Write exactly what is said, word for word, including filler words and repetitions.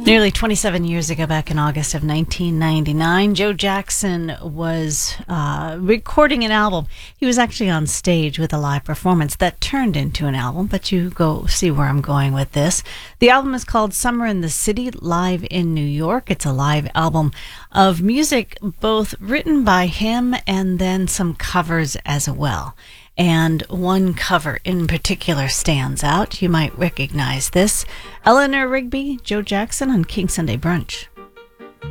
Nearly twenty-seven years ago, back in August of nineteen ninety-nine, Joe Jackson was uh, recording an album. He was actually on stage with a live performance that turned into an album, but you go see where I'm going with this. The album is called Summer in the City, Live in New York. It's a live album of music both written by him and then some covers as well. And one cover in particular stands out. You might recognize this. Eleanor Rigby, Joe Jackson on King Sunday Brunch.